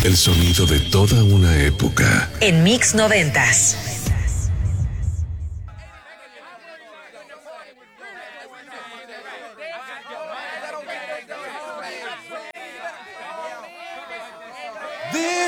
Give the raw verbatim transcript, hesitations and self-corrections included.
El sonido de toda una época. En Mix Noventas.